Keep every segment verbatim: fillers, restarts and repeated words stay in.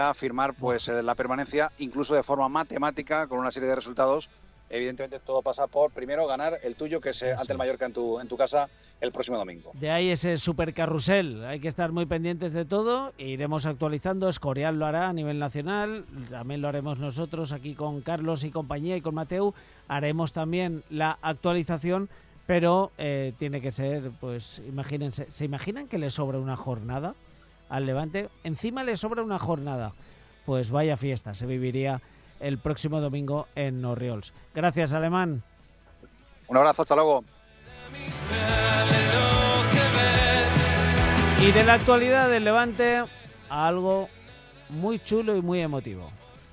a firmar pues la permanencia, incluso de forma matemática, con una serie de resultados. Evidentemente todo pasa por, primero, ganar el tuyo, que es Eso ante el Mallorca en tu, en tu casa el próximo domingo. De ahí ese super carrusel. Hay que estar muy pendientes de todo e iremos actualizando. Escorial lo hará a nivel nacional, también lo haremos nosotros aquí con Carlos y compañía y con Mateu. Haremos también la actualización, pero eh, tiene que ser, pues imagínense, ¿se imaginan que le sobra una jornada al Levante? Encima le sobra una jornada. Pues vaya fiesta se viviría el próximo domingo en Orriols. Gracias, Alemán. Un abrazo, hasta luego. Y de la actualidad del Levante, algo muy chulo y muy emotivo.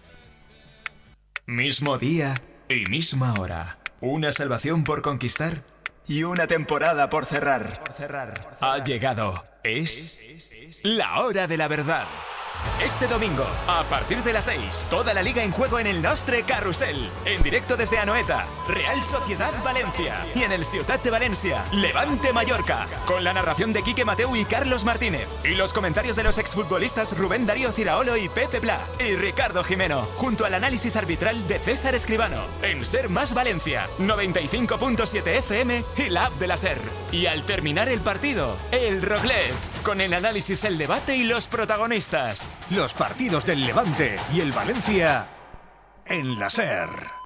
Mismo día y misma hora. Una salvación por conquistar y una temporada por cerrar. Por cerrar, por cerrar. Ha llegado. Es la hora de la verdad. Este domingo, a partir de las seis, toda la liga en juego en el Nostre Carrusel. En directo desde Anoeta, Real Sociedad Valencia. Y en el Ciutat de Valencia, Levante Mallorca. Con la narración de Quique Mateu y Carlos Martínez. Y los comentarios de los exfutbolistas Rubén Darío Ciraolo y Pepe Pla. Y Ricardo Jimeno, junto al análisis arbitral de César Escribano. En Ser Más Valencia, noventa y cinco punto siete F M y la app de la Ser. Y al terminar el partido, el Roclet. Con el análisis, el debate y los protagonistas. Los partidos del Levante y el Valencia en la Ser.